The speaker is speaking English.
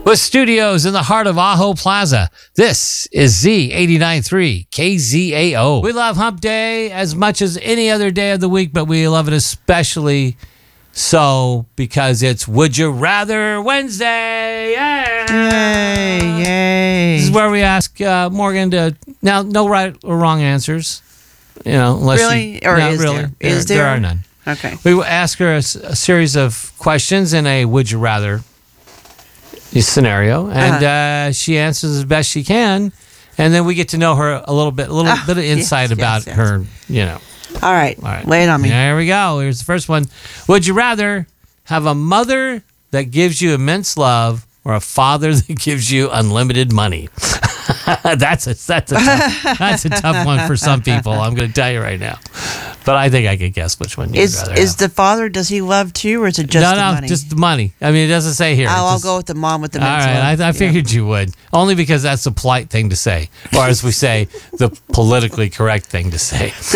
With studios in the heart of Ajo Plaza, this is Z89.3 KZAO. We love Hump Day as much as any other day of the week, but we love it especially so because it's Would You Rather Wednesday. Yay, yay. This is where we ask Morgan to, now, no right or wrong answers. You know, unless Really? You, Or no, is really, there? Is there? There are none. Okay. We will ask her a series of questions in a Would You Rather scenario, and she answers as best she can, and then we get to know her a little bit of insight about her, you know. All right. Lay it on me. There we go. Here's the first one. Would you rather have a mother that gives you immense love or a father that gives you unlimited money? That's a tough one for some people. I'm going to tell you right now, but I think I could guess which one you'd rather Is have. the father? Does he love too, or is it just the money? No, just the money. I mean, it doesn't say here. I'll go with the mom with the All men's right, love. I figured you would. Only because that's a polite thing to say, or as we say, the politically correct thing to say.